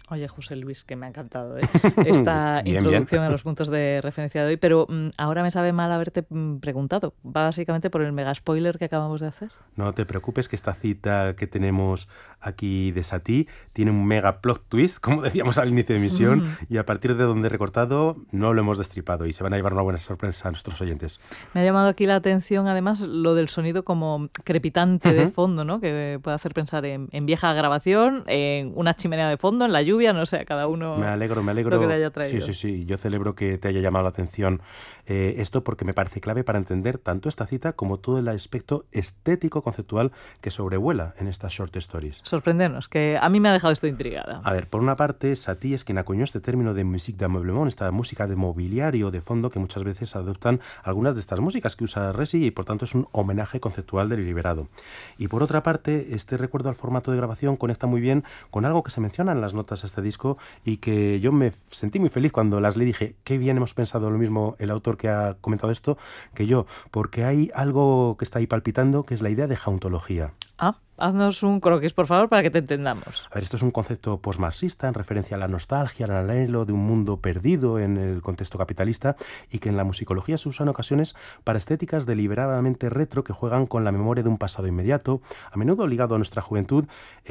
Oye, José Luis, que me ha encantado esta Bien, introducción bien. a los puntos de referencia de hoy, pero ahora me sabe mal haberte preguntado, básicamente por el mega spoiler que acabamos de hacer. No te preocupes que esta cita que tenemos aquí de Satie tiene un mega plot twist, como decíamos al inicio de emisión, y a partir de donde he recortado no lo hemos destripado y se van a llevar una buena sorpresa a nuestros oyentes. Me ha llamado aquí la atención, además, lo del sonido como crepitante de fondo, ¿no? Que puede hacer pensar en vieja grabación, en una chimenea de fondo, en la lluvia, no sé, a cada Me uno alegro, me lo que le alegro. haya Sí, traído. sí, sí. Yo celebro que te haya llamado la atención esto porque me parece clave para entender tanto esta cita como todo el aspecto estético conceptual que sobrevuela en estas short stories. Sorprendernos, que a mí me ha dejado esto intrigada. A ver, por una parte, Satie es quien acuñó este término de musique d'ameublement, esta música de mobiliario de fondo que muchas veces adoptan algunas de estas músicas que usa Resi y por tanto es un homenaje conceptual deliberado. Y por otra parte, este recuerdo al formato de grabación conecta muy bien con algo que se menciona en las notas de este disco y que yo me sentí muy feliz cuando las leí. Dije, qué bien hemos pensado lo mismo el autor que ha comentado esto que yo, porque hay algo que está ahí palpitando que es la idea de jauntología. Ah, haznos un croquis, por favor, para que te entendamos. A ver, esto es un concepto posmarxista en referencia a la nostalgia, al anhelo de un mundo perdido en el contexto capitalista y que en la musicología se usa en ocasiones para estéticas deliberadamente retro que juegan con la memoria de un pasado inmediato, a menudo ligado a nuestra juventud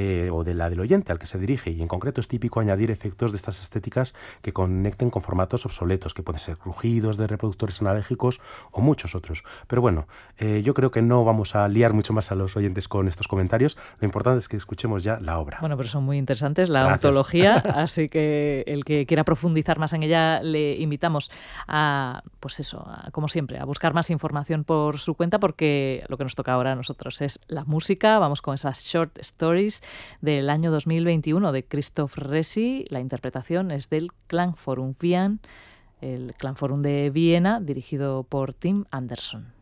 o de la del oyente al que se dirige, y en concreto es típico añadir efectos de estas estéticas que conecten con formatos obsoletos, que pueden ser crujidos de reproductores analógicos o muchos otros. Pero bueno, yo creo que no vamos a liar mucho más a los oyentes con estos comentarios. Lo importante es que escuchemos ya la obra. Bueno, pero son muy interesantes, la Gracias. ontología, así que el que quiera profundizar más en ella, le invitamos a, pues eso, como siempre, a buscar más información por su cuenta, porque lo que nos toca ahora a nosotros es la música. Vamos con esas short stories del año 2021 de Christoph Resi. La interpretación es del Klangforum Wien, el Klangforum de Viena, dirigido por Tim Anderson.